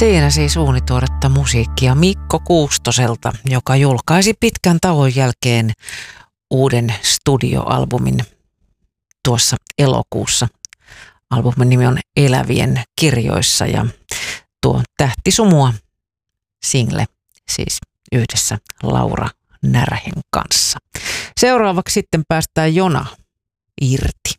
Siinä siis uunituoretta musiikkia Mikko Kuustoselta, joka julkaisi pitkän tauon jälkeen uuden studioalbumin tuossa elokuussa. Albumin nimi on Elävien kirjoissa ja tuo Tähtisumua single siis yhdessä Laura Närhen kanssa. Seuraavaksi sitten päästään Jona irti.